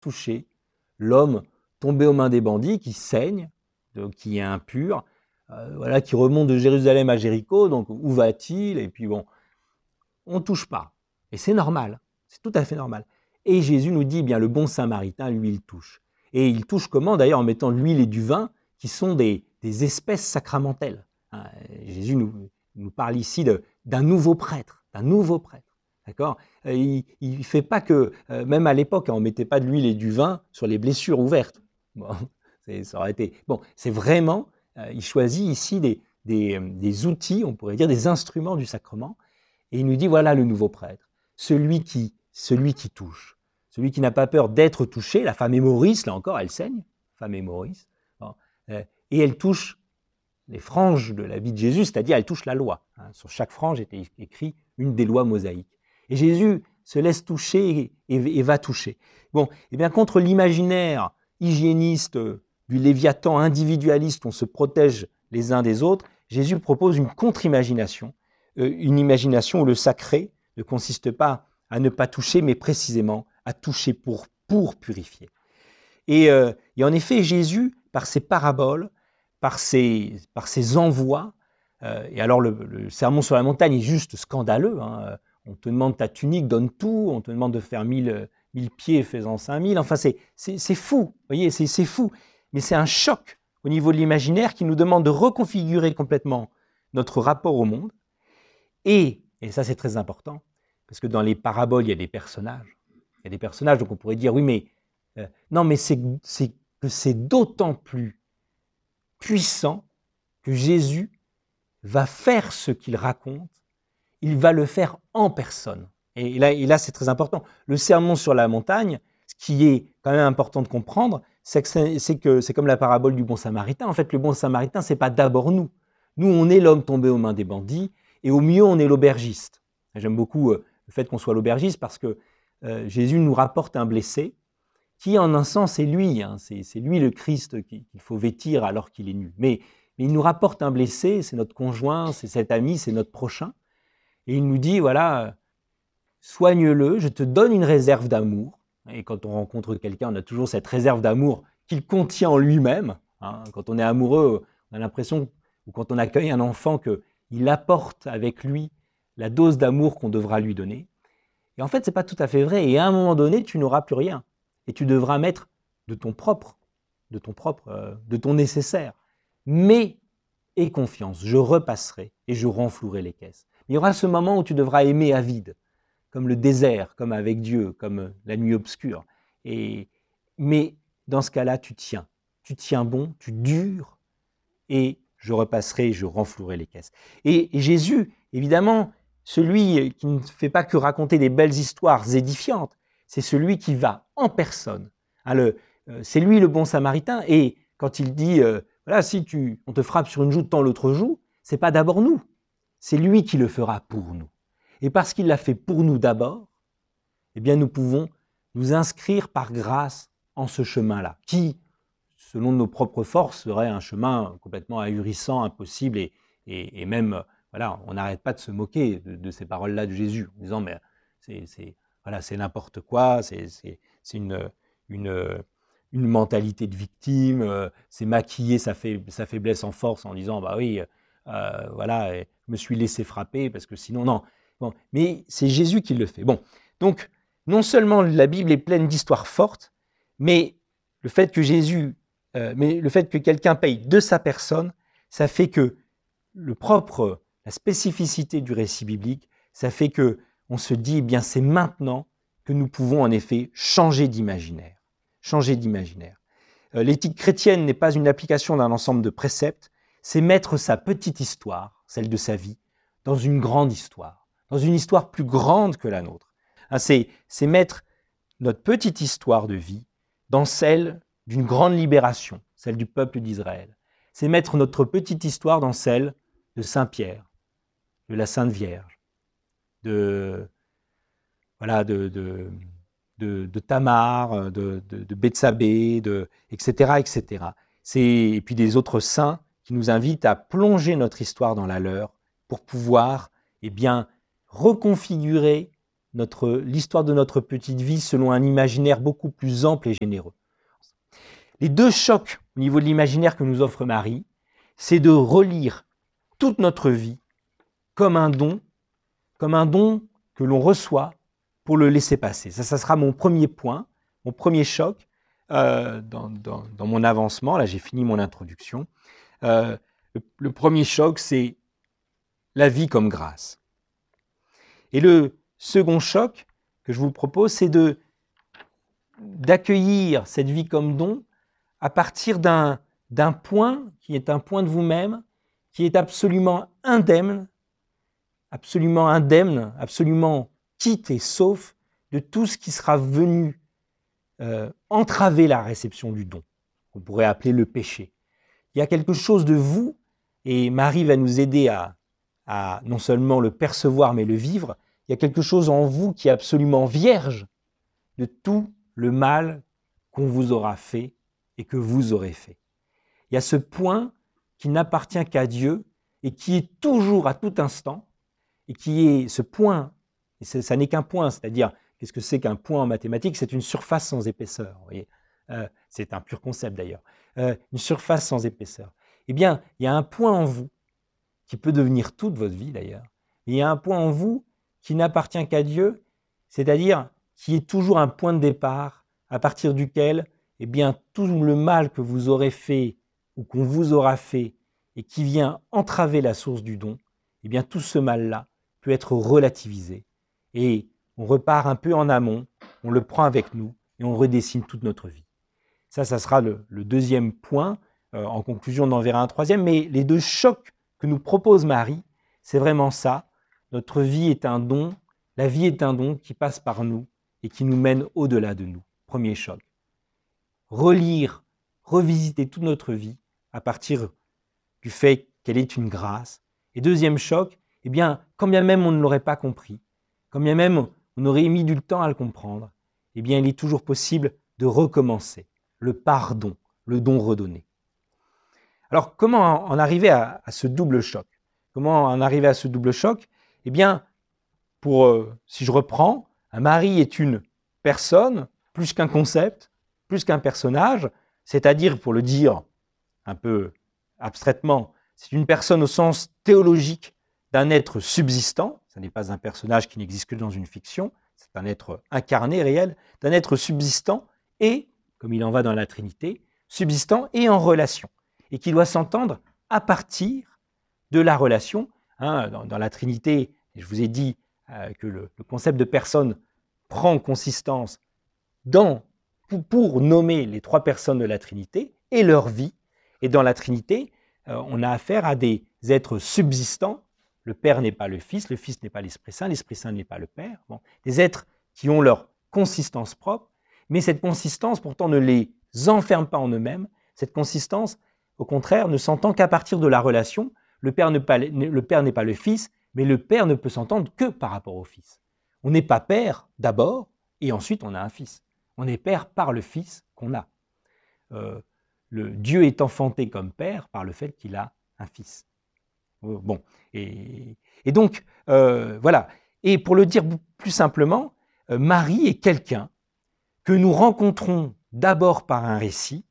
toucher l'homme tombé aux mains des bandits, qui saigne, donc qui est impur, voilà, qui remonte de Jérusalem à Jéricho, donc où va-t-il? Et puis bon, on ne touche pas. Et c'est normal, c'est tout à fait normal. Et Jésus nous dit, eh bien, le bon samaritain, lui, il touche. Et il touche comment? D'ailleurs, en mettant de l'huile et du vin, qui sont des espèces sacramentelles. Jésus nous parle ici d'un nouveau prêtre, d'accord? Il ne fait pas que, même à l'époque, on ne mettait pas de l'huile et du vin sur les blessures ouvertes. Bon, ça aurait été... Bon, c'est vraiment, il choisit ici des outils, on pourrait dire des instruments du sacrement, et il nous dit, voilà le nouveau prêtre, celui qui touche, celui qui n'a pas peur d'être touché. La femme hémorrhice, là encore, elle saigne, femme hémorrhice, bon, et elle touche les franges de la vie de Jésus, c'est-à-dire elle touche la loi. Sur chaque frange était écrit une des lois mosaïques. Et Jésus se laisse toucher et va toucher. Bon, et bien contre l'imaginaire hygiéniste du Léviathan individualiste, on se protège les uns des autres, Jésus propose une contre-imagination, une imagination où le sacré ne consiste pas à ne pas toucher, mais précisément à toucher pour purifier. Et en effet, Jésus, par ses paraboles, par ses envois, et alors le sermon sur la montagne est juste scandaleux, hein. On te demande ta tunique, donne tout, on te demande de faire 1000 pieds, fais-en 5000, enfin c'est fou, vous voyez, c'est fou, mais c'est un choc au niveau de l'imaginaire qui nous demande de reconfigurer complètement notre rapport au monde, et ça c'est très important, parce que dans les paraboles, il y a des personnages, donc on pourrait dire, oui, mais non, mais c'est d'autant plus puissant que Jésus va faire ce qu'il raconte, il va le faire en personne. Et là c'est très important. Le sermon sur la montagne, ce qui est quand même important de comprendre, c'est que c'est comme la parabole du bon samaritain. En fait, le bon samaritain, c'est pas d'abord nous. Nous, on est l'homme tombé aux mains des bandits, et au mieux, on est l'aubergiste. J'aime beaucoup le fait qu'on soit l'aubergiste parce que Jésus nous rapporte un blessé, qui en un sens est lui, hein, c'est lui le Christ qu'il faut vêtir alors qu'il est nu. Mais il nous rapporte un blessé, c'est notre conjoint, c'est cet ami, c'est notre prochain, et il nous dit, voilà, soigne-le, je te donne une réserve d'amour. Et quand on rencontre quelqu'un, on a toujours cette réserve d'amour qu'il contient en lui-même. Hein. Quand on est amoureux, on a l'impression, ou quand on accueille un enfant, qu'il apporte avec lui la dose d'amour qu'on devra lui donner. Et en fait, ce n'est pas tout à fait vrai. Et à un moment donné, tu n'auras plus rien. Et tu devras mettre de ton nécessaire. Mais aie confiance, je repasserai et je renflouerai les caisses. Il y aura ce moment où tu devras aimer à vide, comme le désert, comme avec Dieu, comme la nuit obscure. Mais dans ce cas-là, tu tiens bon, tu dures, et je repasserai et je renflouerai les caisses. Et Jésus, évidemment, celui qui ne fait pas que raconter des belles histoires édifiantes, c'est celui qui va en personne. Hein, c'est lui le bon samaritain, et quand il dit, voilà, si on te frappe sur une joue, tends l'autre joue, c'est pas d'abord nous, c'est lui qui le fera pour nous. Et parce qu'il l'a fait pour nous d'abord, eh bien nous pouvons nous inscrire par grâce en ce chemin-là, qui, selon nos propres forces, serait un chemin complètement ahurissant, impossible, et même, voilà, on n'arrête pas de se moquer de ces paroles-là de Jésus, en disant, mais c'est n'importe quoi, c'est une mentalité de victime, c'est maquiller sa faiblesse en force en disant, bah oui, voilà, je me suis laissé frapper, parce que sinon, non. Bon, mais c'est Jésus qui le fait. Bon, donc, non seulement la Bible est pleine d'histoires fortes, mais le fait que quelqu'un paye de sa personne, ça fait que la spécificité du récit biblique, ça fait que on se dit, eh bien, c'est maintenant que nous pouvons en effet changer d'imaginaire. L'éthique chrétienne n'est pas une application d'un ensemble de préceptes, c'est mettre sa petite histoire, celle de sa vie, dans une grande histoire, dans une histoire plus grande que la nôtre. C'est mettre notre petite histoire de vie dans celle d'une grande libération, celle du peuple d'Israël. C'est mettre notre petite histoire dans celle de Saint Pierre, de la Sainte Vierge, de Tamar, de Bethsabée, etc., etc. Et puis des autres saints qui nous invitent à plonger notre histoire dans la leur pour pouvoir, eh bien, reconfigurer l'histoire de notre petite vie selon un imaginaire beaucoup plus ample et généreux. Les deux chocs au niveau de l'imaginaire que nous offre Marie, c'est de relire toute notre vie comme un don que l'on reçoit pour le laisser passer. Ça sera mon premier point, mon premier choc dans mon avancement. Là, j'ai fini mon introduction. Le premier choc, c'est la vie comme grâce. Et le second choc que je vous propose, c'est d'accueillir cette vie comme don à partir d'un point qui est un point de vous-même, qui est absolument indemne, absolument quitte et sauf de tout ce qui sera venu entraver la réception du don, qu'on pourrait appeler le péché. Il y a quelque chose de vous, et Marie va nous aider à non seulement le percevoir, mais le vivre. Il y a quelque chose en vous qui est absolument vierge de tout le mal qu'on vous aura fait et que vous aurez fait. Il y a ce point qui n'appartient qu'à Dieu et qui est toujours à tout instant, et qui est ce point, et ça n'est qu'un point, c'est-à-dire, qu'est-ce que c'est qu'un point en mathématiques? C'est une surface sans épaisseur, vous voyez. C'est un pur concept d'ailleurs, une surface sans épaisseur. Eh bien, il y a un point en vous, qui peut devenir toute votre vie d'ailleurs, il y a un point en vous qui n'appartient qu'à Dieu, c'est-à-dire qui est toujours un point de départ à partir duquel eh bien, tout le mal que vous aurez fait ou qu'on vous aura fait et qui vient entraver la source du don, eh bien, tout ce mal-là peut être relativisé. Et on repart un peu en amont, on le prend avec nous et on redessine toute notre vie. Ça sera le deuxième point. En conclusion, on en verra un troisième. Mais les deux chocs que nous propose Marie, c'est vraiment ça. Notre vie est un don, la vie est un don qui passe par nous et qui nous mène au-delà de nous. Premier choc. Relire, revisiter toute notre vie à partir du fait qu'elle est une grâce. Et deuxième choc, eh bien, quand bien même on ne l'aurait pas compris, quand bien même on aurait mis du temps à le comprendre, eh bien, il est toujours possible de recommencer. Le pardon, le don redonné. Alors, comment en arriver à ce double choc? Comment en arriver à ce double choc? Eh bien, si je reprends, Marie est une personne, plus qu'un concept, plus qu'un personnage, c'est-à-dire, pour le dire un peu abstraitement, c'est une personne au sens théologique d'un être subsistant, ce n'est pas un personnage qui n'existe que dans une fiction, c'est un être incarné, réel, d'un être subsistant et, comme il en va dans la Trinité, subsistant et en relation, et qui doit s'entendre à partir de la relation. Dans la Trinité, je vous ai dit que le concept de personne prend consistance pour nommer les trois personnes de la Trinité et leur vie. Et dans la Trinité, on a affaire à des êtres subsistants. Le Père n'est pas le Fils n'est pas l'Esprit Saint n'est pas le Père. Bon, des êtres qui ont leur consistance propre, mais cette consistance pourtant ne les enferme pas en eux-mêmes. Cette consistance, au contraire, ne s'entend qu'à partir de la relation. Le Père n'est pas le Fils, mais le Père ne peut s'entendre que par rapport au Fils. On n'est pas Père d'abord, et ensuite on a un Fils. On est Père par le Fils qu'on a. Le Dieu est enfanté comme Père par le fait qu'il a un Fils. Bon, et donc, voilà. Et pour le dire plus simplement, Marie est quelqu'un que nous rencontrons d'abord par un récit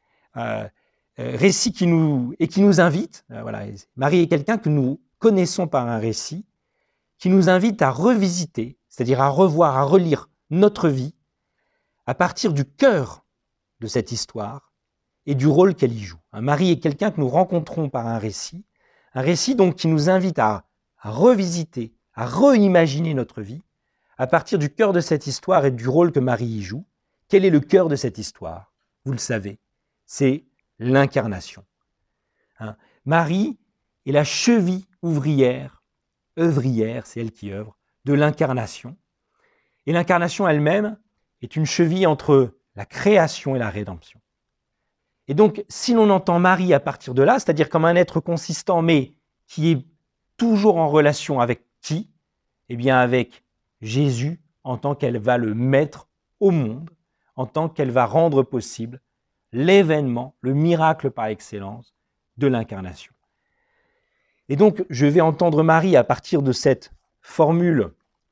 qui nous invite, voilà, Marie est quelqu'un que nous connaissons par un récit, qui nous invite à revisiter, c'est-à-dire à revoir, à relire notre vie, à partir du cœur de cette histoire et du rôle qu'elle y joue. Marie est quelqu'un que nous rencontrons par un récit donc qui nous invite à revisiter, à reimaginer notre vie, à partir du cœur de cette histoire et du rôle que Marie y joue. Quel est le cœur de cette histoire? Vous le savez, c'est l'incarnation. Marie est la cheville œuvrière, c'est elle qui œuvre, de l'incarnation. Et l'incarnation elle-même est une cheville entre la création et la rédemption. Et donc, si l'on entend Marie à partir de là, c'est-à-dire comme un être consistant, mais qui est toujours en relation avec qui? Eh bien, avec Jésus, en tant qu'elle va le mettre au monde, en tant qu'elle va rendre possible l'événement, le miracle par excellence de l'incarnation. Et donc, je vais entendre Marie à partir de cette formule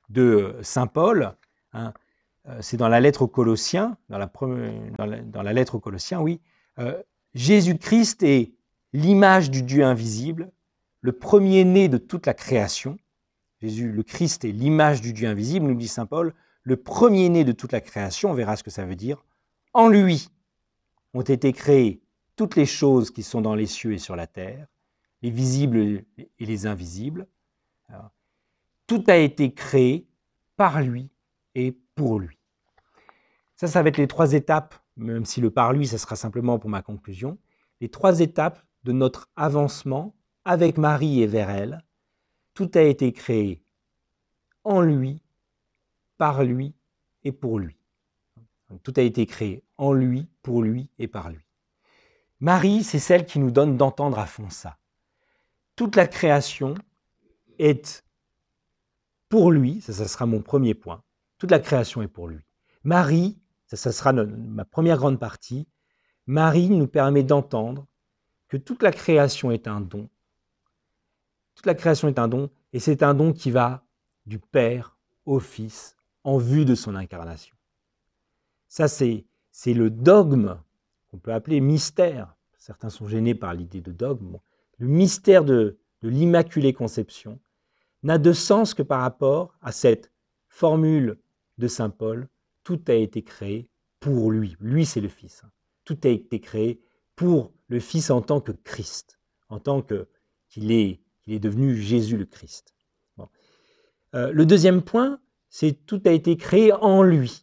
de saint Paul, hein, c'est dans la lettre aux Colossiens, dans la lettre aux Colossiens, oui, Jésus-Christ est l'image du Dieu invisible, le premier-né de toute la création. Jésus, le Christ, est l'image du Dieu invisible, nous dit saint Paul, le premier-né de toute la création, on verra ce que ça veut dire. En lui ont été créées toutes les choses qui sont dans les cieux et sur la terre, les visibles et les invisibles. Alors, tout a été créé par lui et pour lui. Ça va être les 3 étapes, même si le par lui, ça sera simplement pour ma conclusion, les 3 étapes de notre avancement avec Marie et vers elle. Tout a été créé en lui, par lui et pour lui. Tout a été créé en lui, pour lui et par lui. Marie, c'est celle qui nous donne d'entendre à fond ça. Toute la création est pour lui, ça sera mon premier point. Toute la création est pour lui. Marie, ça sera ma première grande partie, Marie nous permet d'entendre que toute la création est un don. Toute la création est un don, et c'est un don qui va du Père au Fils en vue de son incarnation. Ça, c'est le dogme qu'on peut appeler mystère. Certains sont gênés par l'idée de dogme. Le mystère de l'Immaculée Conception n'a de sens que par rapport à cette formule de saint Paul, tout a été créé pour lui. Lui, c'est le Fils. Tout a été créé pour le Fils en tant que Christ, en tant qu'il est devenu Jésus le Christ. Bon. Le deuxième point, c'est tout a été créé en lui.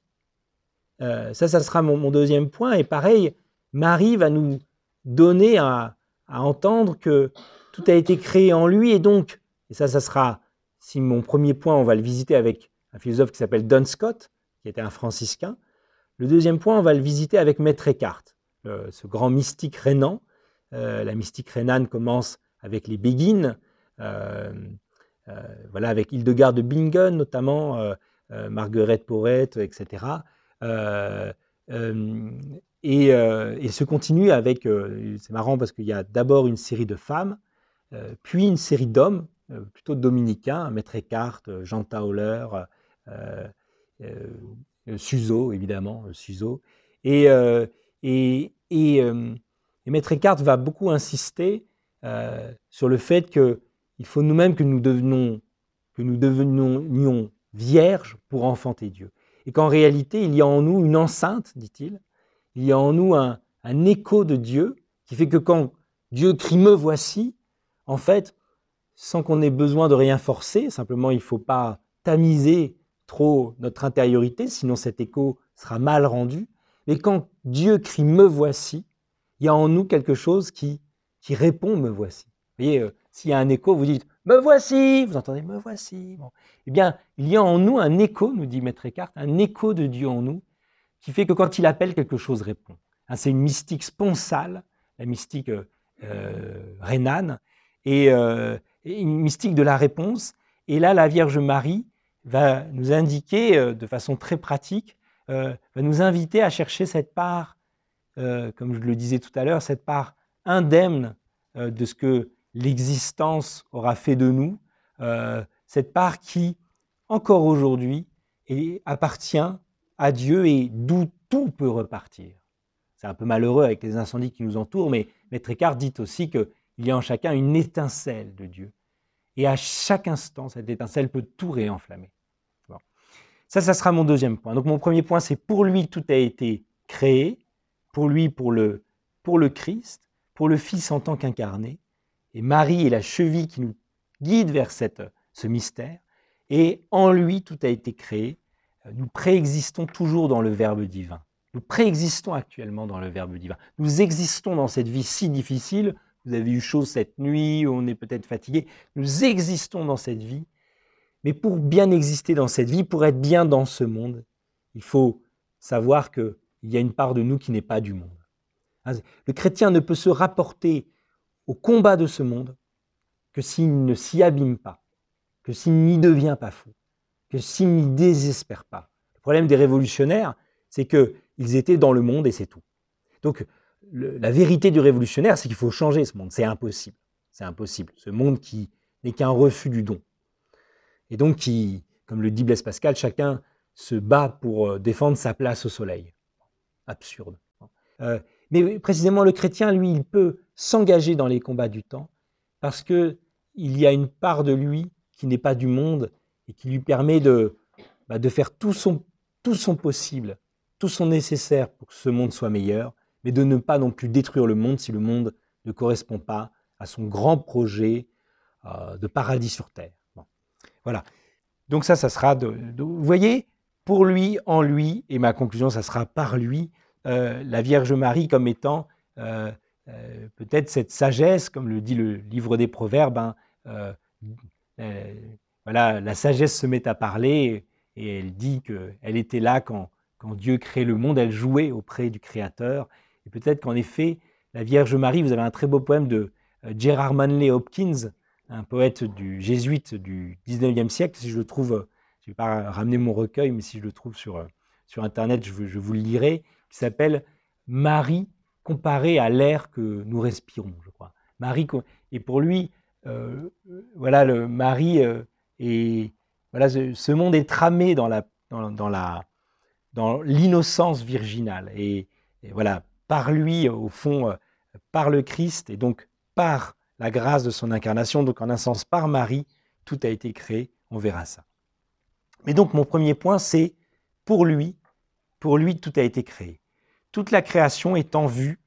Ça sera mon deuxième point. Et pareil, Marie va nous donner à entendre que tout a été créé en lui. Et donc, et ça sera, si mon premier point, on va le visiter avec un philosophe qui s'appelle Duns Scott, qui était un franciscain. Le deuxième point, on va le visiter avec Maître Eckhart, ce grand mystique rhénan. La mystique rhénane commence avec les Béguines, voilà, avec Hildegard de Bingen notamment, Marguerite Porete, etc. Et se continue avec, c'est marrant parce qu'il y a d'abord une série de femmes, puis une série d'hommes, plutôt dominicains, Maître Eckhart, Jean Tauler, Suso, évidemment, Suso. Et Maître Eckhart va beaucoup insister sur le fait qu'il faut nous-mêmes que nous devenions vierges pour enfanter Dieu. Et qu'en réalité, il y a en nous une enceinte, dit-il, il y a en nous un écho de Dieu qui fait que quand Dieu crie « me voici », en fait, sans qu'on ait besoin de rien forcer, simplement il ne faut pas tamiser trop notre intériorité, sinon cet écho sera mal rendu. Mais quand Dieu crie « me voici », il y a en nous quelque chose qui répond « me voici ». Vous voyez, s'il y a un écho, vous dites « me voici », vous entendez « me voici ». Bon. Eh bien, il y a en nous un écho, nous dit Maître Eckhart, un écho de Dieu en nous, qui fait que quand il appelle, quelque chose répond. Hein, c'est une mystique sponsale, la mystique rhénane, et une mystique de la réponse. Et là, la Vierge Marie va nous indiquer de façon très pratique, va nous inviter à chercher cette part, comme je le disais tout à l'heure, cette part indemne de ce que l'existence aura fait de nous, cette part qui, encore aujourd'hui, appartient à Dieu et d'où tout peut repartir. C'est un peu malheureux avec les incendies qui nous entourent, mais Maître Eckhart dit aussi qu'il y a en chacun une étincelle de Dieu. Et à chaque instant, cette étincelle peut tout réenflammer. Bon. Ça sera mon deuxième point. Donc mon premier point, c'est pour lui, tout a été créé, pour lui, pour le Christ, pour le Fils en tant qu'incarné. Et Marie est la cheville qui nous guide vers ce mystère. Et en lui, tout a été créé. Nous préexistons toujours dans le Verbe divin. Nous préexistons actuellement dans le Verbe divin. Nous existons dans cette vie si difficile. Vous avez eu chaud cette nuit, on est peut-être fatigué. Nous existons dans cette vie. Mais pour bien exister dans cette vie, pour être bien dans ce monde, il faut savoir qu'il y a une part de nous qui n'est pas du monde. Le chrétien ne peut se rapporter au combat de ce monde que s'il ne s'y abîme pas, que s'il n'y devient pas fou, que s'il n'y désespère pas. Le problème des révolutionnaires, c'est qu'ils étaient dans le monde et c'est tout. Donc, la vérité du révolutionnaire, c'est qu'il faut changer ce monde. C'est impossible. C'est impossible. Ce monde qui n'est qu'un refus du don. Et donc, qui comme le dit Blaise Pascal, chacun se bat pour défendre sa place au soleil. Absurde. Mais précisément, le chrétien, lui, il peut s'engager dans les combats du temps parce qu'il y a une part de lui qui n'est pas du monde et qui lui permet de faire tout son possible, tout son nécessaire pour que ce monde soit meilleur, mais de ne pas non plus détruire le monde si le monde ne correspond pas à son grand projet de paradis sur terre. Bon. Voilà. Donc ça sera vous voyez, pour lui, en lui, et ma conclusion, ça sera par lui, la Vierge Marie comme étant peut-être cette sagesse, comme le dit le livre des Proverbes, voilà, la sagesse se met à parler et elle dit qu'elle était là quand Dieu crée le monde, elle jouait auprès du Créateur. Et peut-être qu'en effet, la Vierge Marie, vous avez un très beau poème de Gerard Manley Hopkins, un poète jésuite du 19e siècle, si je le trouve, je ne vais pas ramener mon recueil, mais si je le trouve sur Internet, je vous le lirai, qui s'appelle « Marie comparée à l'air que nous respirons », je crois. Marie, et pour lui, voilà, Marie, et voilà, ce monde est tramé dans l'innocence virginale. Et voilà, par lui, au fond, par le Christ, et donc par la grâce de son incarnation, donc en un sens par Marie, tout a été créé, on verra ça. Mais donc mon premier point, c'est pour lui, tout a été créé. Toute la création est en vue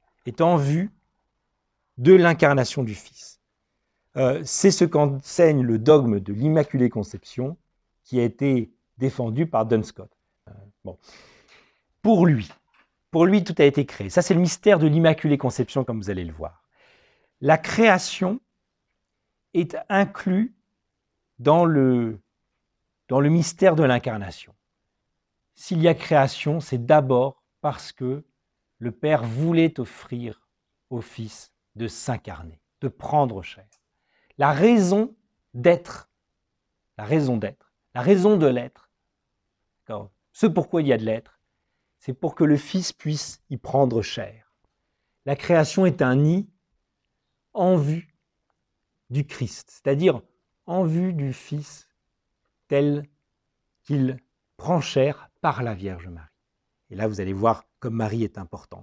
de l'incarnation du Fils. C'est ce qu'enseigne le dogme de l'Immaculée Conception, qui a été défendu par Duns Scotus. Bon. Pour lui, tout a été créé. Ça, c'est le mystère de l'Immaculée Conception, comme vous allez le voir. La création est inclue dans le mystère de l'incarnation. S'il y a création, c'est d'abord parce que le Père voulait offrir au Fils de s'incarner, de prendre chair. La raison d'être, la raison de l'être, ce pourquoi il y a de l'être, c'est pour que le Fils puisse y prendre chair. La création est un nid en vue du Christ, c'est-à-dire en vue du Fils tel qu'il prend chair par la Vierge Marie. Et là, vous allez voir comme Marie est importante.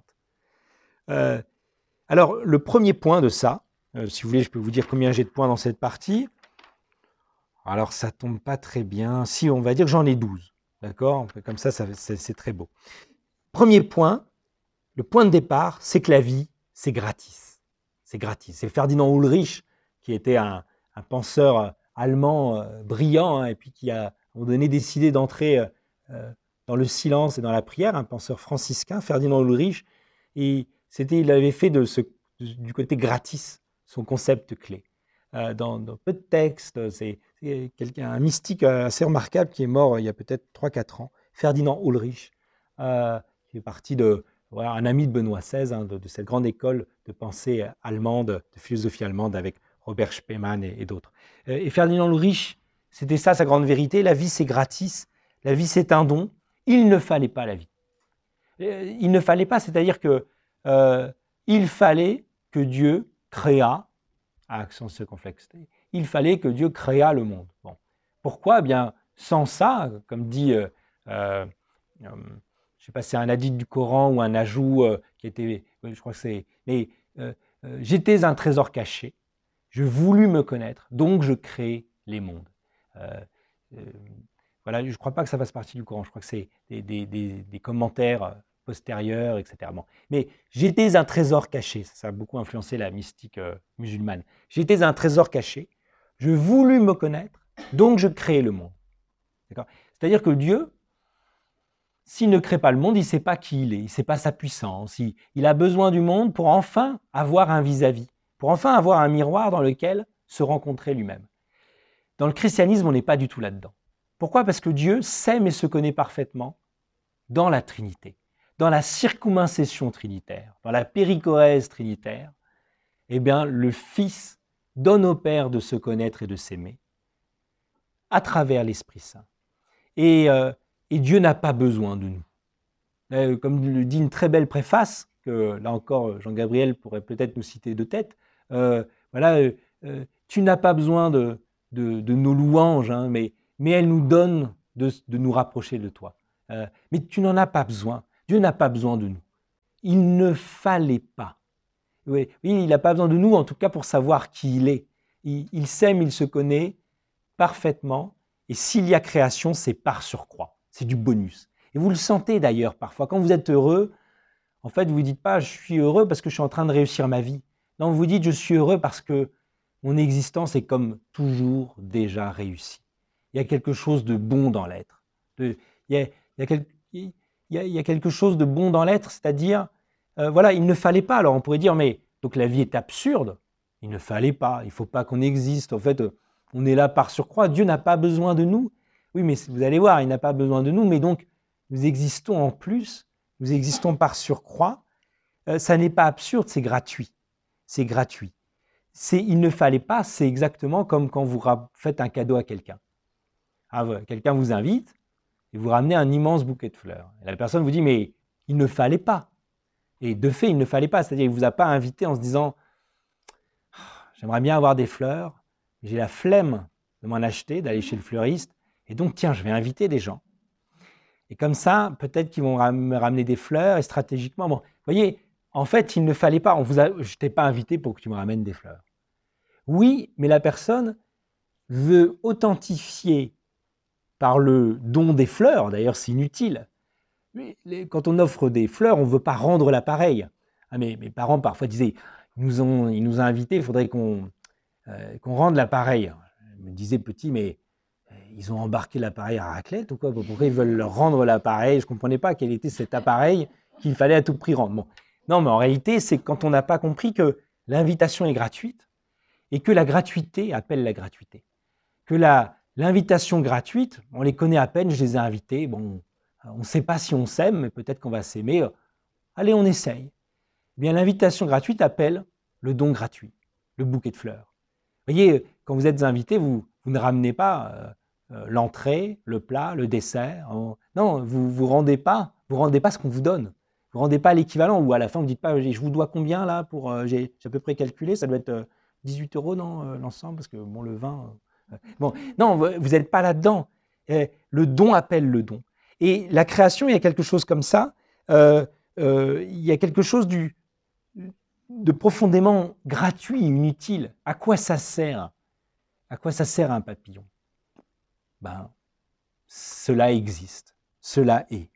Alors, le premier point de ça, si vous voulez, je peux vous dire combien j'ai de points dans cette partie. Alors, ça tombe pas très bien. Si, on va dire que j'en ai 12. D'accord ? Comme ça c'est très beau. Premier point, le point de départ, c'est que la vie, c'est gratis. C'est gratis. C'est Ferdinand Ulrich, qui était un penseur allemand brillant, et puis qui a, à un moment donné, décidé d'entrer dans le silence et dans la prière, un penseur franciscain, Ferdinand Ulrich, et il avait fait du côté gratis son concept clé. Dans peu de textes, c'est un mystique assez remarquable qui est mort il y a peut-être 3-4 ans, Ferdinand Ulrich, qui est parti un ami de Benoît XVI, de cette grande école de pensée allemande, de philosophie allemande avec Robert Spemann et d'autres. Et Ferdinand Ulrich, c'était ça sa grande vérité, la vie c'est gratis, la vie c'est un don, il ne fallait pas la vie. Il ne fallait pas, c'est-à-dire que il fallait que Dieu créa, accent circonflexe, il fallait que Dieu créa le monde. Bon. Pourquoi ? Eh bien, sans ça, comme dit, je ne sais pas si c'est un hadith du Coran ou un ajout qui était, je crois que c'est, mais j'étais un trésor caché, je voulus me connaître, donc je crée les mondes. Voilà, je ne crois pas que ça fasse partie du Coran, je crois que c'est des commentaires postérieurs, etc. Bon. Mais j'étais un trésor caché, ça a beaucoup influencé la mystique musulmane. J'étais un trésor caché, je voulus me connaître, donc je crée le monde. C'est-à-dire que Dieu, s'il ne crée pas le monde, il ne sait pas qui il est, il ne sait pas sa puissance, il a besoin du monde pour enfin avoir un vis-à-vis, pour enfin avoir un miroir dans lequel se rencontrer lui-même. Dans le christianisme, on n'est pas du tout là-dedans. Pourquoi ? Parce que Dieu s'aime et se connaît parfaitement dans la Trinité, dans la circumincession trinitaire, dans la périchorèse trinitaire. Eh bien, le Fils donne au Père de se connaître et de s'aimer à travers l'Esprit Saint. Et Dieu n'a pas besoin de nous. Comme le dit une très belle préface, que là encore Jean-Gabriel pourrait peut-être nous citer de tête, tu n'as pas besoin de nos louanges, mais mais elle nous donne de nous rapprocher de toi. Mais tu n'en as pas besoin. Dieu n'a pas besoin de nous. Il ne fallait pas. Oui, il n'a pas besoin de nous, en tout cas pour savoir qui il est. Il s'aime, il se connaît parfaitement. Et s'il y a création, c'est par surcroît. C'est du bonus. Et vous le sentez d'ailleurs parfois. Quand vous êtes heureux, en fait, vous ne vous dites pas « je suis heureux parce que je suis en train de réussir ma vie ». Non, vous vous dites « je suis heureux parce que mon existence est comme toujours déjà réussie ». Il y a quelque chose de bon dans l'être. Il y a quelque chose de bon dans l'être, c'est-à-dire, voilà, il ne fallait pas. Alors on pourrait dire « mais donc la vie est absurde ». Il ne fallait pas, il ne faut pas qu'on existe. En fait, on est là par surcroît. Dieu n'a pas besoin de nous. Oui, mais vous allez voir, il n'a pas besoin de nous, mais donc nous existons en plus, nous existons par surcroît. Ça n'est pas absurde, c'est gratuit. C'est gratuit. Il ne fallait pas, c'est exactement comme quand vous faites un cadeau à quelqu'un. Quelqu'un vous invite et vous ramenez un immense bouquet de fleurs. Et la personne vous dit, mais il ne fallait pas. Et de fait, il ne fallait pas. C'est-à-dire qu'il ne vous a pas invité en se disant, j'aimerais bien avoir des fleurs, j'ai la flemme de m'en acheter, d'aller chez le fleuriste, et donc tiens, je vais inviter des gens. Et comme ça, peut-être qu'ils vont me ramener des fleurs, et stratégiquement, bon, vous voyez, en fait, il ne fallait pas, je ne t'ai pas invité pour que tu me ramènes des fleurs. Oui, mais la personne veut authentifier par le don des fleurs, d'ailleurs c'est inutile. Quand on offre des fleurs, on ne veut pas rendre l'appareil. Mes parents parfois disaient, il nous a invités, il faudrait qu'on rende l'appareil. Je me disais petit, mais ils ont embarqué l'appareil à raclette ou quoi? Pourquoi ils veulent leur rendre l'appareil? Je ne comprenais pas quel était cet appareil qu'il fallait à tout prix rendre. Bon. Non, mais en réalité, c'est quand on n'a pas compris que l'invitation est gratuite et que la gratuité appelle la gratuité. Que l'invitation gratuite, on les connaît à peine, je les ai invités, bon, on ne sait pas si on s'aime, mais peut-être qu'on va s'aimer. Allez, on essaye. Eh bien, l'invitation gratuite appelle le don gratuit, le bouquet de fleurs. Vous voyez, quand vous êtes invité, vous ne ramenez pas l'entrée, le plat, le dessert. Non, vous rendez pas ce qu'on vous donne. Vous rendez pas l'équivalent, ou à la fin, vous ne dites pas, je vous dois combien là pour, j'ai à peu près calculé, ça doit être 18 € l'ensemble, parce que bon, le vin... bon, non, vous n'êtes pas là-dedans. Le don appelle le don. Et la création, il y a quelque chose comme ça. Il y a quelque chose de profondément gratuit, inutile. À quoi ça sert? À quoi ça sert un papillon? Ben, cela existe, cela est.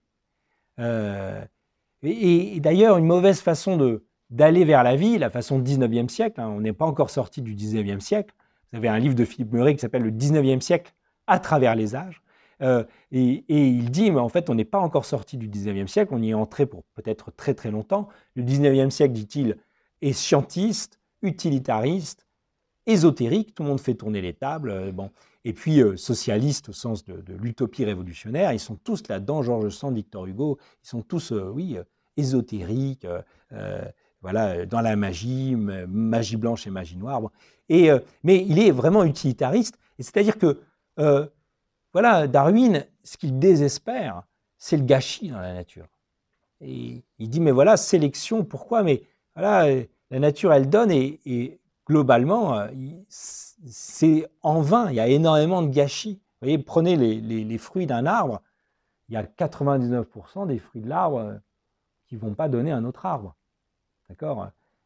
Et d'ailleurs, une mauvaise façon d'aller vers la vie, la façon du 19e siècle, on n'est pas encore sorti du 19e siècle. Vous avez un livre de Philippe Meuret qui s'appelle « Le 19e siècle à travers les âges ». Et il dit, mais en fait, on n'est pas encore sorti du 19e siècle, on y est entré pour peut-être très très longtemps. Le 19e siècle, dit-il, est scientiste, utilitariste, ésotérique, tout le monde fait tourner les tables, bon. Et puis socialiste au sens de l'utopie révolutionnaire, ils sont tous là-dedans, Georges Sand, Victor Hugo, ils sont tous, ésotériques, voilà, dans la magie, magie blanche et magie noire. Bon. Mais il est vraiment utilitariste, et c'est-à-dire que voilà, Darwin, ce qu'il désespère, c'est le gâchis dans la nature. Et il dit, mais voilà, sélection, pourquoi? Mais voilà, la nature, elle donne, et globalement, c'est en vain, il y a énormément de gâchis. Vous voyez, prenez les fruits d'un arbre, il y a 99% des fruits de l'arbre qui ne vont pas donner un autre arbre. D'accord?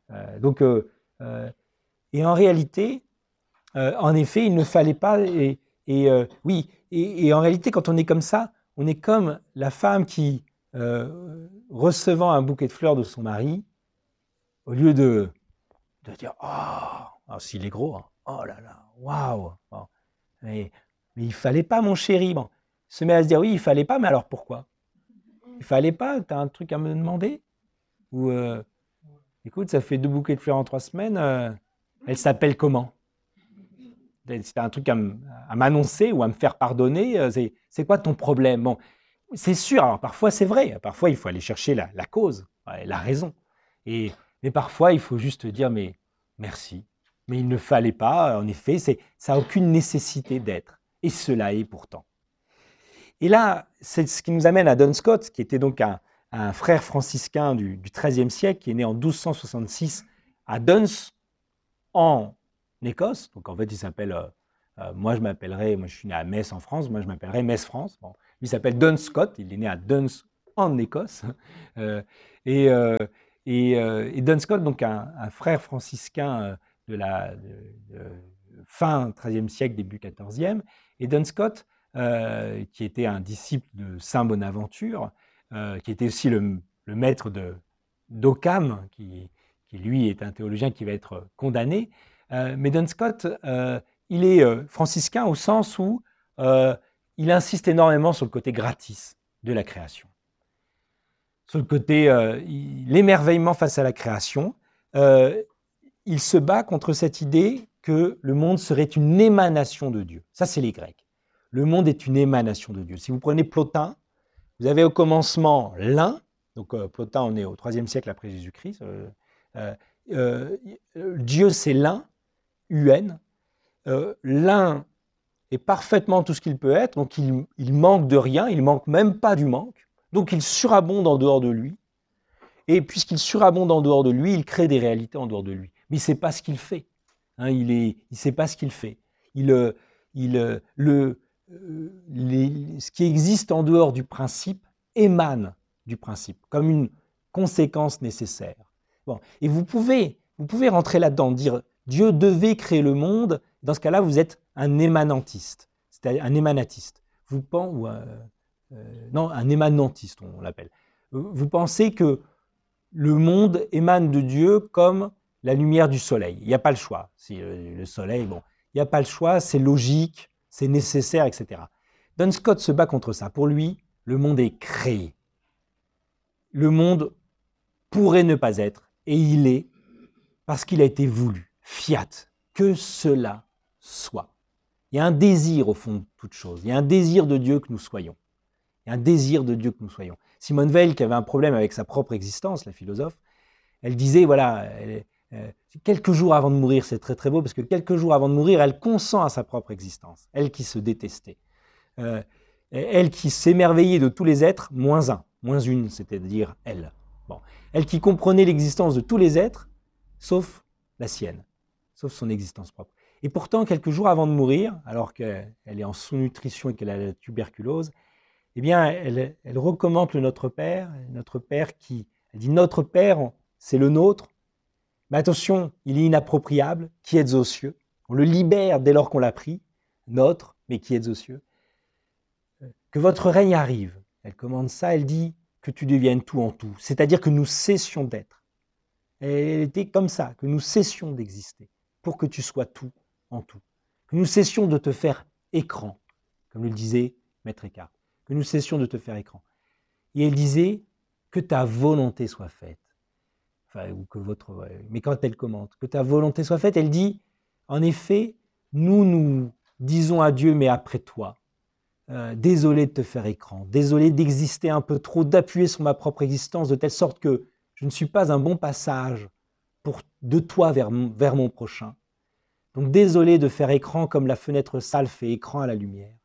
Et en réalité, en effet, il ne fallait pas... oui, et en réalité, quand on est comme ça, on est comme la femme qui, recevant un bouquet de fleurs de son mari, au lieu de dire « Oh, s'il est gros, hein, oh là là, waouh bon, mais il ne fallait pas, mon chéri. » Bon, se met à se dire « Oui, il ne fallait pas, mais alors pourquoi? Il ne fallait pas, tu as un truc à me demander? Ou écoute, ça fait 2 bouquets de fleurs en 3 semaines, elle s'appelle comment? Si tu as un truc à m'annoncer ou à me faire pardonner, c'est quoi ton problème? » Bon, c'est sûr, alors parfois c'est vrai, parfois il faut aller chercher la cause, la raison. Mais parfois il faut juste dire mais merci. Mais il ne fallait pas, en effet, ça n'a aucune nécessité d'être. Et cela est pourtant. Et là, c'est ce qui nous amène à Duns Scotus, qui était donc un frère franciscain du XIIIe siècle, qui est né en 1266 à Duns, en Écosse. Donc en fait, il s'appelle Moi, je suis né à Metz en France, moi je m'appellerais Metz France. Bon, lui s'appelle Duns Scott, il est né à Duns en Écosse. Euh, et, euh, et Duns Scott, donc un frère franciscain de la fin XIIIe siècle, début XIVe, et Duns Scott, qui était un disciple de Saint Bonaventure, qui était aussi le maître d'Occam, qui lui est un théologien qui va être condamné. Mais Duns Scott, il est franciscain au sens où il insiste énormément sur le côté gratis de la création. Sur le côté l'émerveillement face à la création. Il se bat contre cette idée que le monde serait une émanation de Dieu. Ça, c'est les Grecs. Le monde est une émanation de Dieu. Si vous prenez Plotin, vous avez au commencement l'un, donc Plotin, on est au IIIe siècle après Jésus-Christ. Dieu, c'est l'un, UN. L'un est parfaitement tout ce qu'il peut être, donc il manque de rien, il manque même pas du manque, donc il surabonde en dehors de lui, et puisqu'il surabonde en dehors de lui, il crée des réalités en dehors de lui. Mais il ne sait pas ce qu'il fait. Hein, il ne sait pas ce qu'il fait. Ce qui existe en dehors du principe émane du principe, comme une conséquence nécessaire. Bon. Et vous pouvez rentrer là-dedans, dire Dieu devait créer le monde. Dans ce cas-là, vous êtes un émanantiste, c'est-à-dire un émanatiste. Non, un émanantiste, on l'appelle. Vous pensez que le monde émane de Dieu comme la lumière du soleil. Il n'y a pas le choix. Si le soleil, bon, il n'y a pas le choix, c'est logique, c'est nécessaire, etc. Duns Scott se bat contre ça. Pour lui, le monde est créé. Le monde pourrait ne pas être, et il est, parce qu'il a été voulu. Fiat, que cela soit. Il y a un désir au fond de toute chose. Il y a un désir de Dieu que nous soyons. Il y a un désir de Dieu que nous soyons. Simone Weil, qui avait un problème avec sa propre existence, la philosophe, elle disait, voilà, quelques jours avant de mourir, c'est très très beau, parce que quelques jours avant de mourir, elle consent à sa propre existence, elle qui se détestait, elle qui s'émerveillait de tous les êtres, moins un, moins une, c'est-à-dire elle. Bon. Elle qui comprenait l'existence de tous les êtres, sauf la sienne, sauf son existence propre. Et pourtant, quelques jours avant de mourir, alors qu'elle est en sous-nutrition et qu'elle a la tuberculose, eh bien, elle recommande le Notre Père qui, elle dit Notre Père, c'est le nôtre, mais attention, il est inappropriable, qui êtes aux cieux. On le libère dès lors qu'on l'a pris, notre, mais qui êtes aux cieux. Que votre règne arrive. Elle commande ça, elle dit que tu deviennes tout en tout, c'est-à-dire que nous cessions d'être. Elle était comme ça, que nous cessions d'exister, pour que tu sois tout en tout. Que nous cessions de te faire écran, comme le disait Maître Eckhart. Que nous cessions de te faire écran. Et elle disait que ta volonté soit faite. Enfin, ou que votre. Mais quand elle commente, que ta volonté soit faite, elle dit, en effet, nous disons à Dieu, mais après toi, désolé de te faire écran, désolé d'exister un peu trop, d'appuyer sur ma propre existence, de telle sorte que je ne suis pas un bon passage de toi vers mon prochain. Donc désolé de faire écran comme la fenêtre sale fait écran à la lumière.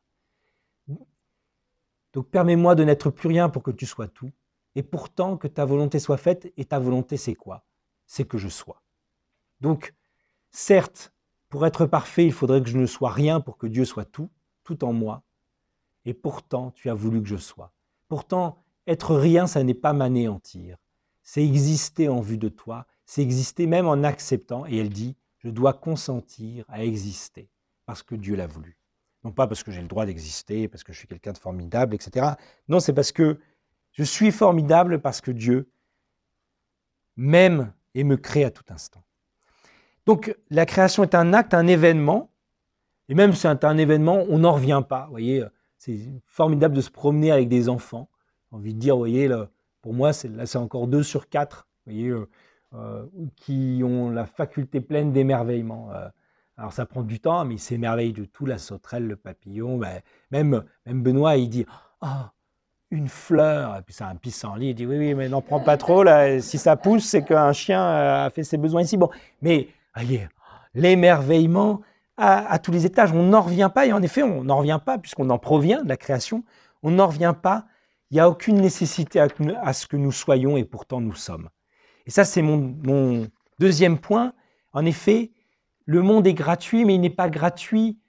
Donc permets-moi de n'être plus rien pour que tu sois tout, et pourtant que ta volonté soit faite, et ta volonté c'est quoi? C'est que je sois. Donc, certes, pour être parfait, il faudrait que je ne sois rien pour que Dieu soit tout en moi, et pourtant tu as voulu que je sois. Pourtant, être rien, ça n'est pas m'anéantir, c'est exister en vue de toi, c'est exister même en acceptant, et elle dit, je dois consentir à exister, parce que Dieu l'a voulu. Non pas parce que j'ai le droit d'exister, parce que je suis quelqu'un de formidable, etc. Non, c'est parce que je suis formidable parce que Dieu m'aime et me crée à tout instant. Donc, la création est un acte, un événement, et même si c'est un événement, on n'en revient pas. Vous voyez, c'est formidable de se promener avec des enfants. J'ai envie de dire, vous voyez, là, pour moi, c'est encore 2 sur 4, vous voyez, qui ont la faculté pleine d'émerveillement. Alors ça prend du temps, mais il s'émerveille de tout, la sauterelle, le papillon. Ben, même Benoît, il dit « Ah, une fleur !» Et puis c'est un pissenlit, il dit « Oui, mais n'en prends pas trop, là. Si ça pousse, c'est qu'un chien a fait ses besoins ici. » Bon, mais voyez, l'émerveillement à tous les étages, on n'en revient pas. Et en effet, on n'en revient pas, puisqu'on en provient de la création. On n'en revient pas. Il n'y a aucune nécessité à ce que nous soyons, et pourtant nous sommes. Et ça, c'est mon deuxième point. En effet, le monde est gratuit, mais il n'est pas gratuit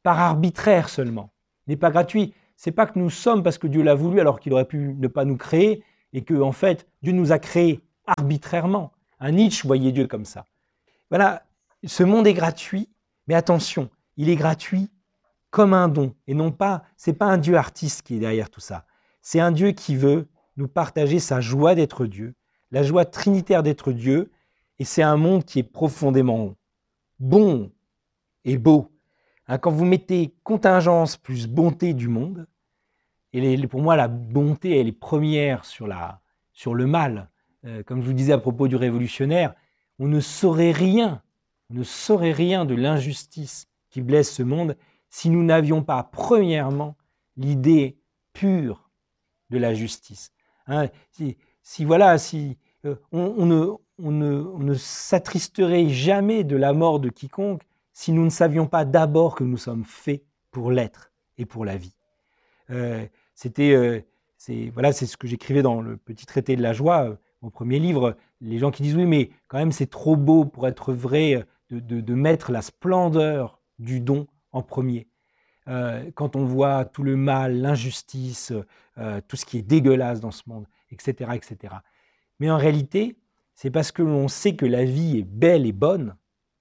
par arbitraire seulement. Il n'est pas gratuit. C'est pas que nous sommes parce que Dieu l'a voulu alors qu'il aurait pu ne pas nous créer et que, en fait, Dieu nous a créés arbitrairement. Un Nietzsche voyait Dieu comme ça. Voilà, ce monde est gratuit, mais attention, il est gratuit comme un don. Et non pas, c'est pas un Dieu artiste qui est derrière tout ça. C'est un Dieu qui veut nous partager sa joie d'être Dieu, la joie trinitaire d'être Dieu, et c'est un monde qui est profondément bon et beau. Quand vous mettez contingence plus bonté du monde, et pour moi la bonté elle est première sur le mal, comme je vous disais à propos du révolutionnaire, on ne saurait rien de l'injustice qui blesse ce monde si nous n'avions pas premièrement l'idée pure de la justice. On ne s'attristerait jamais de la mort de quiconque si nous ne savions pas d'abord que nous sommes faits pour l'être et pour la vie. C'est ce que j'écrivais dans le petit traité de la joie, mon premier livre. Les gens qui disent oui, mais quand même c'est trop beau pour être vrai de mettre la splendeur du don en premier. Quand on voit tout le mal, l'injustice, tout ce qui est dégueulasse dans ce monde, etc., etc. Mais en réalité, c'est parce que l'on sait que la vie est belle et bonne,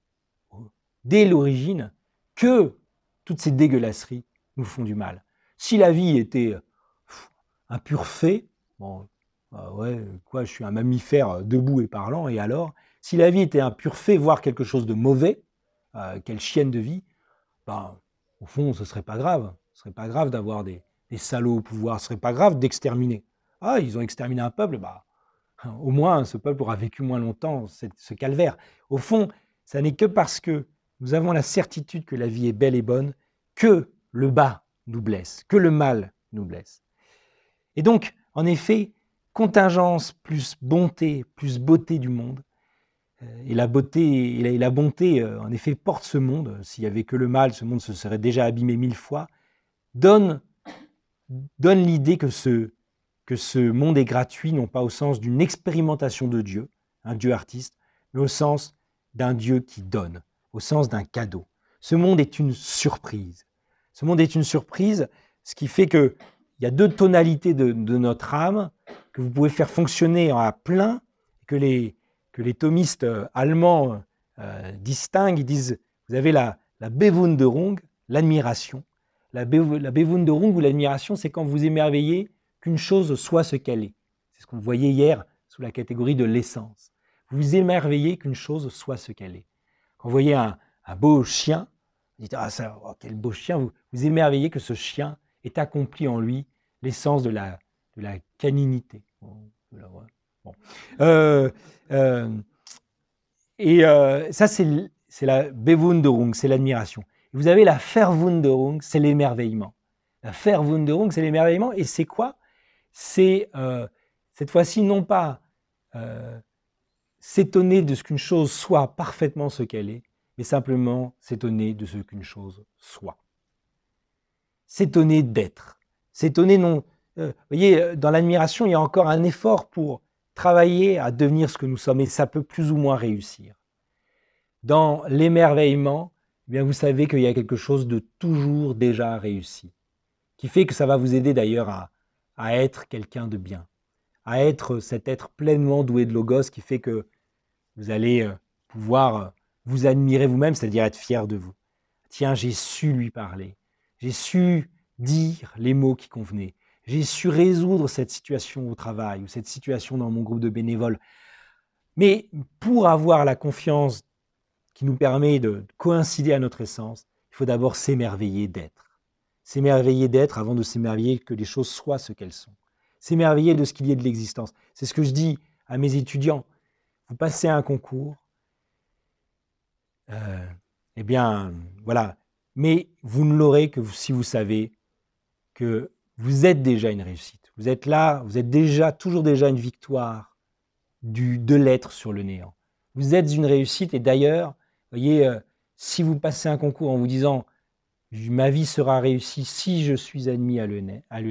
dès l'origine, que toutes ces dégueulasseries nous font du mal. Si la vie était un pur fait, bon, je suis un mammifère debout et parlant, et alors, si la vie était un pur fait, voire quelque chose de mauvais, quelle chienne de vie, au fond, ce ne serait pas grave. Ce ne serait pas grave d'avoir des salauds au pouvoir, ce ne serait pas grave d'exterminer. Ah, ils ont exterminé un peuple, au moins ce peuple aura vécu moins longtemps ce calvaire. Au fond, ça n'est que parce que nous avons la certitude que la vie est belle et bonne que le bas nous blesse, que le mal nous blesse. Et donc, en effet, contingence plus bonté, plus beauté du monde, et la beauté et la bonté, en effet, portent ce monde. S'il n'y avait que le mal, ce monde se serait déjà abîmé 1000 fois, donne l'idée que ce monde est gratuit, non pas au sens d'une expérimentation de Dieu, un Dieu artiste, mais au sens d'un Dieu qui donne, au sens d'un cadeau. Ce monde est une surprise. Ce monde est une surprise, ce qui fait qu'il y a deux tonalités de notre âme que vous pouvez faire fonctionner à plein, que les thomistes allemands distinguent. Ils disent, vous avez la Bewunderung, l'admiration. La Bewunderung ou l'admiration, c'est quand vous émerveillez qu'une chose soit ce qu'elle est. C'est ce qu'on voyait hier sous la catégorie de l'essence. Vous vous émerveillez qu'une chose soit ce qu'elle est. Quand vous voyez un beau chien, vous dites « Ah, quel beau chien !» Vous émerveillez que ce chien ait accompli en lui l'essence de la caninité. Ça, c'est la Bewunderung, c'est l'admiration. Et vous avez la Verwunderung, c'est l'émerveillement. La Verwunderung, c'est l'émerveillement. Et c'est quoi? C'est cette fois-ci non pas s'étonner de ce qu'une chose soit parfaitement ce qu'elle est, mais simplement s'étonner de ce qu'une chose soit. S'étonner d'être. S'étonner non... vous voyez, dans l'admiration, il y a encore un effort pour travailler à devenir ce que nous sommes, et ça peut plus ou moins réussir. Dans l'émerveillement, eh bien vous savez qu'il y a quelque chose de toujours déjà réussi, qui fait que ça va vous aider d'ailleurs à être quelqu'un de bien, à être cet être pleinement doué de logos qui fait que vous allez pouvoir vous admirer vous-même, c'est-à-dire être fier de vous. Tiens, j'ai su lui parler, j'ai su dire les mots qui convenaient, j'ai su résoudre cette situation au travail ou cette situation dans mon groupe de bénévoles. Mais pour avoir la confiance qui nous permet de coïncider à notre essence, il faut d'abord s'émerveiller d'être. S'émerveiller d'être avant de s'émerveiller que les choses soient ce qu'elles sont. S'émerveiller de ce qu'il y ait de l'existence. C'est ce que je dis à mes étudiants. Vous passez un concours, eh bien, voilà. Mais vous ne l'aurez que si vous savez que vous êtes déjà une réussite. Vous êtes là, vous êtes toujours déjà une victoire de l'être sur le néant. Vous êtes une réussite et d'ailleurs, voyez, si vous passez un concours en vous disant « ma vie sera réussie si je suis admis à l'UNS »,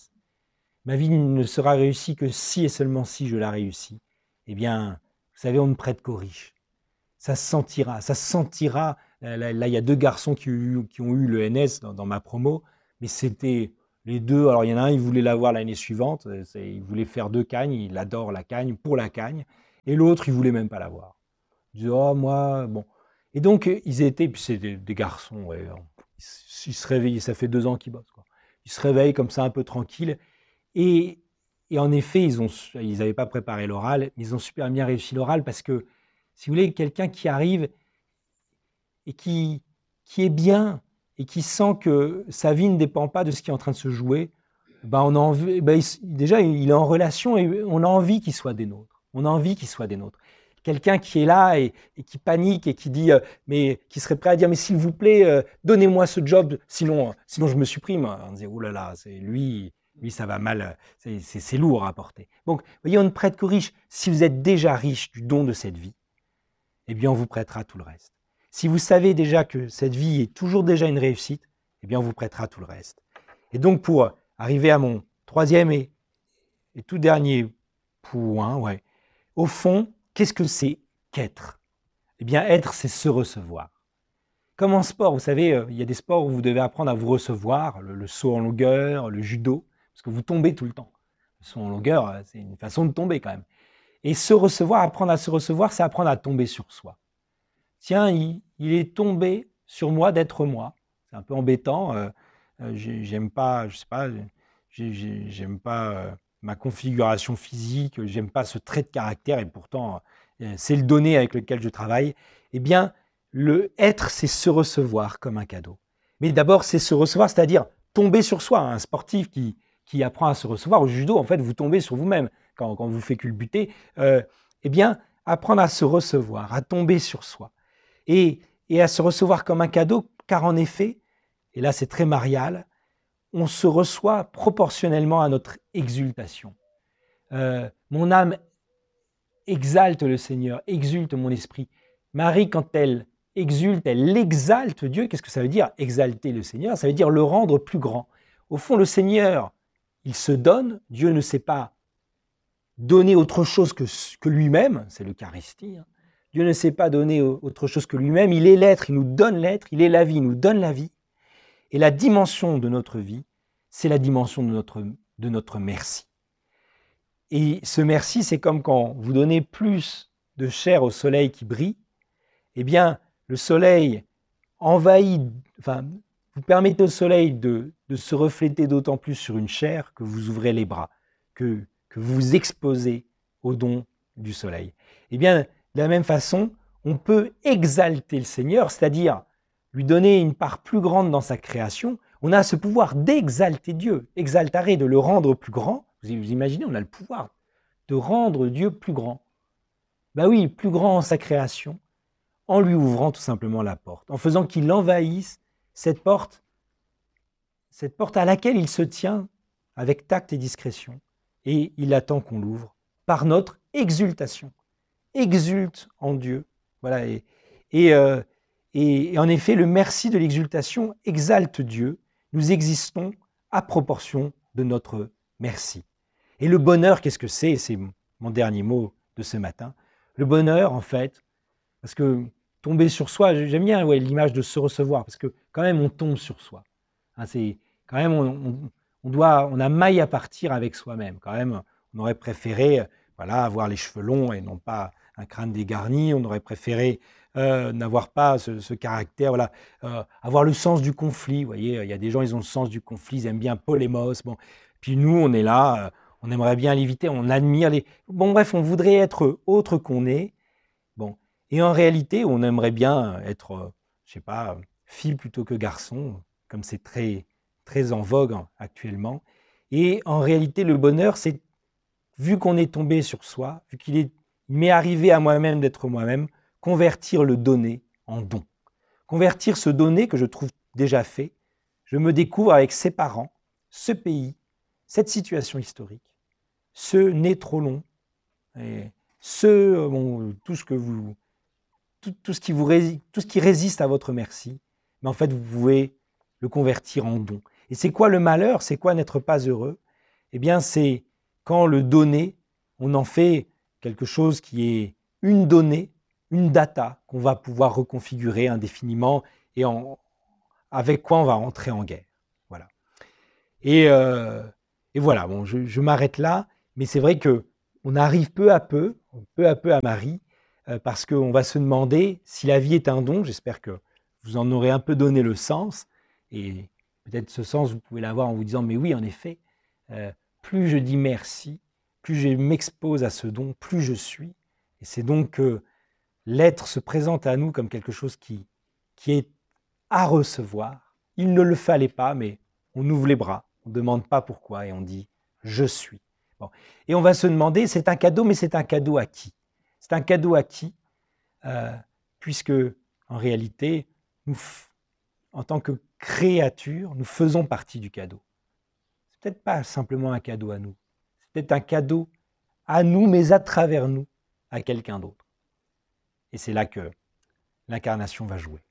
ma vie ne sera réussie que si et seulement si je la réussis, eh bien, vous savez, on ne prête qu'aux riches. Ça se sentira Là, il y a 2 garçons qui ont eu le NS dans ma promo, mais c'était les 2. Alors, il y en a un, il voulait l'avoir l'année suivante. Il voulait faire 2 cagnes. Il adore la cagne pour la cagne. Et l'autre, il voulait même pas l'avoir. Il disait, oh, moi, bon. Et donc, ils étaient, puis c'est des garçons, ouais, ils se réveillent, ça fait 2 ans qu'ils bossent, quoi. Ils se réveillent comme ça, un peu tranquilles. Et en effet, ils n'avaient pas préparé l'oral, mais ils ont super bien réussi l'oral parce que, si vous voulez, quelqu'un qui arrive et qui est bien et qui sent que sa vie ne dépend pas de ce qui est en train de se jouer, ben on a envie, ben déjà, il est en relation et on a envie qu'il soit des nôtres. On a envie qu'il soit des nôtres. Quelqu'un qui est là et qui panique et qui dit, mais qui serait prêt à dire, mais s'il vous plaît, donnez-moi ce job, sinon je me supprime. On disait, oh là là, c'est lui, ça va mal, c'est lourd à porter. Donc, vous voyez, on ne prête qu'aux riches. Si vous êtes déjà riche du don de cette vie, eh bien, on vous prêtera tout le reste. Si vous savez déjà que cette vie est toujours déjà une réussite, eh bien, on vous prêtera tout le reste. Et donc, pour arriver à mon troisième et tout dernier point, ouais, au fond, qu'est-ce que c'est qu'être? Eh bien, être, c'est se recevoir. Comme en sport, vous savez, il y a des sports où vous devez apprendre à vous recevoir, le saut en longueur, le judo, parce que vous tombez tout le temps. Le saut en longueur, c'est une façon de tomber quand même. Et se recevoir, apprendre à se recevoir, c'est apprendre à tomber sur soi. Tiens, il est tombé sur moi d'être moi. C'est un peu embêtant. J'aime pas, je sais pas, j'aime pas ma configuration physique, j'aime pas ce trait de caractère et pourtant c'est le donné avec lequel je travaille. Eh bien, le être, c'est se recevoir comme un cadeau. Mais d'abord, c'est se recevoir, c'est-à-dire tomber sur soi. Un sportif qui apprend à se recevoir au judo, en fait, vous tombez sur vous-même quand vous faites culbuter. Eh bien, apprendre à se recevoir, à tomber sur soi. Et à se recevoir comme un cadeau, car en effet, et là c'est très marial, on se reçoit proportionnellement à notre exultation. Mon âme exalte le Seigneur, exulte mon esprit. Marie, quand elle exulte, elle exalte Dieu. Qu'est-ce que ça veut dire, exalter le Seigneur? Ça veut dire le rendre plus grand. Au fond, le Seigneur, il se donne. Dieu ne sait pas donner autre chose que lui-même, c'est l'Eucharistie. Dieu ne sait pas donner autre chose que lui-même. Il est l'être, il nous donne l'être. Il est la vie, il nous donne la vie. Et la dimension de notre vie, c'est la dimension de notre merci. Et ce merci, c'est comme quand vous donnez plus de chair au soleil qui brille, eh bien, le soleil envahit, enfin, vous permettez au soleil de se refléter d'autant plus sur une chair que vous ouvrez les bras, que vous vous exposez au don du soleil. Eh bien, de la même façon, on peut exalter le Seigneur, c'est-à-dire lui donner une part plus grande dans sa création. On a ce pouvoir d'exalter Dieu, exaltare, de le rendre plus grand. Vous imaginez, on a le pouvoir de rendre Dieu plus grand. Ben oui, plus grand en sa création, en lui ouvrant tout simplement la porte, en faisant qu'il envahisse cette porte à laquelle il se tient avec tact et discrétion. Et il attend qu'on l'ouvre par notre exultation. Exulte en Dieu. Voilà. Et en effet, le merci de l'exultation exalte Dieu. Nous existons à proportion de notre merci. Et le bonheur, qu'est-ce que c'est? C'est mon dernier mot de ce matin. Le bonheur, en fait, parce que tomber sur soi, j'aime bien l'image de se recevoir, parce que quand même, on tombe sur soi. C'est quand même, on a maille à partir avec soi-même. Quand même, on aurait préféré avoir les cheveux longs et non pas un crâne dégarni. On aurait préféré n'avoir pas ce caractère, avoir le sens du conflit. Vous voyez, il y a des gens, ils ont le sens du conflit, ils aiment bien polémos. Bon. Puis nous, on est là, on aimerait bien l'éviter, on admire les... Bon, bref, on voudrait être autre qu'on est. Bon. Et en réalité, on aimerait bien être, je sais pas, fille plutôt que garçon, comme c'est très, très en vogue actuellement. Et en réalité, le bonheur, c'est, vu qu'on est tombé sur soi, vu qu'il m'est arrivé à moi-même d'être moi-même, convertir le donné en don. Convertir ce donné que je trouve déjà fait, je me découvre avec ses parents, ce pays, cette situation historique, ce nez trop long, et tout ce qui résiste à votre merci, mais en fait, vous pouvez le convertir en don. Et c'est quoi le malheur? C'est quoi n'être pas heureux? Eh bien, c'est quand le donné, on en fait quelque chose qui est une donnée, une data qu'on va pouvoir reconfigurer indéfiniment et avec quoi on va entrer en guerre. Voilà. Et voilà, bon, je m'arrête là, mais c'est vrai qu'on arrive peu à peu à Marie, parce qu'on va se demander si la vie est un don. J'espère que vous en aurez un peu donné le sens, et peut-être ce sens, vous pouvez l'avoir en vous disant, mais oui, en effet, plus je dis merci, plus je m'expose à ce don, plus je suis. Et c'est donc que l'être se présente à nous comme quelque chose qui est à recevoir. Il ne le fallait pas, mais on ouvre les bras, on ne demande pas pourquoi et on dit « je suis ». Bon. Et on va se demander, c'est un cadeau, mais c'est un cadeau à qui? C'est un cadeau à qui? Puisque, en réalité, nous, en tant que créature, nous faisons partie du cadeau. C'est peut-être pas simplement un cadeau à nous, c'est peut-être un cadeau à nous, mais à travers nous, à quelqu'un d'autre. Et c'est là que l'incarnation va jouer.